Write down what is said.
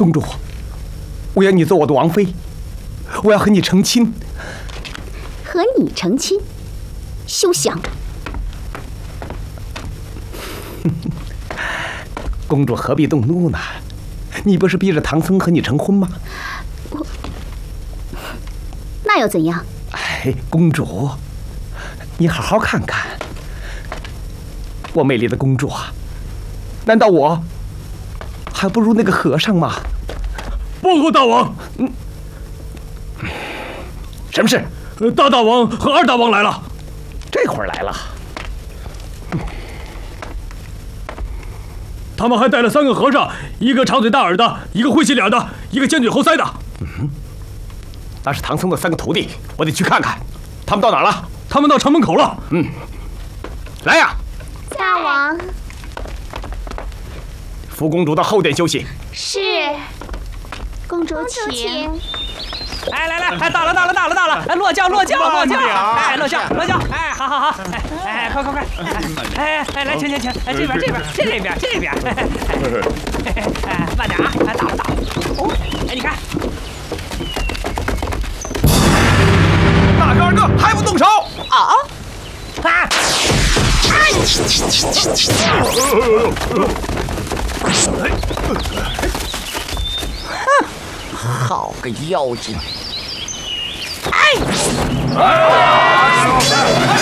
公主，我要你做我的王妃，我要和你成亲。 和你成亲？休想！ 公主何必动怒呢？你不是逼着唐僧和你成婚吗？ 那又怎样？ 哎，公主，你好好看看，我美丽的公主啊，难道我还不如那个和尚吗？ 报告大王， 什么事？ 大王和二大王来了。 这会儿来了。 他们还带了3个和尚，一个长嘴大耳的，一个灰心脸的，一个尖嘴猴腮的。 那是唐僧的3个徒弟，我得去看看，他们到哪儿了？ 他们到城门口了。 来呀！ 大王。 扶公主到后殿休息。 是。公主请。 哎，来，到了！哎，落轿！哎，落轿！哎，好！哎，快！哎，来，请，哎，这边，哎，慢点啊！哎，到了！哦，哎，你看， 大哥二哥还不动手啊！ 好个妖精！